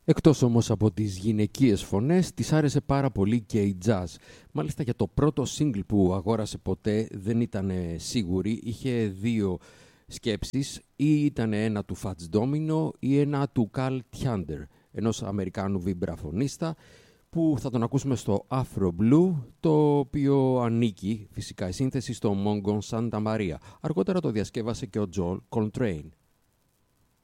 Εκτός όμως από τις γυναικείες φωνές, της άρεσε πάρα πολύ και η jazz. Μάλιστα για το πρώτο single που αγόρασε ποτέ δεν ήταν σίγουρη, είχε δύο σκέψεις, ή ήταν ένα του Fats Domino ή ένα του Carl Tjander, ενός Αμερικάνου βιμπραφωνίστα, που θα τον ακούσουμε στο Afro Blue, το οποίο ανήκει φυσικά η σύνθεση στο Mongo Santa Maria. Αργότερα το διασκεύασε και ο Joel Coltrane.